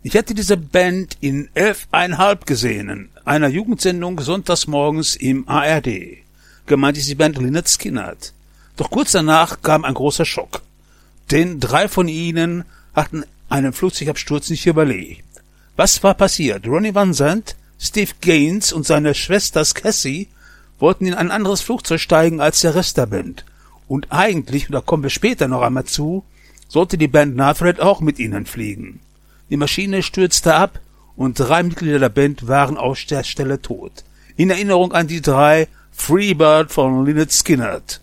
Ich hatte diese Band in 11,5 gesehen, einer Jugendsendung sonntags morgens im ARD. Gemeint ist die Band Lynyrd Skynyrd. Doch kurz danach kam ein großer Schock. Denn 3 von ihnen hatten einen Flugzeugabsturz nicht überlebt. Was war passiert? Ronnie Van Zant, Steve Gaines und seine Schwester Cassie wollten in ein anderes Flugzeug steigen als der Rest der Band. Und eigentlich, und da kommen wir später noch einmal zu, sollte die Band Nathred auch mit ihnen fliegen. Die Maschine stürzte ab und 3 Mitglieder der Band waren auf der Stelle tot. In Erinnerung an die 3 Freebird von Lynyrd Skynyrd.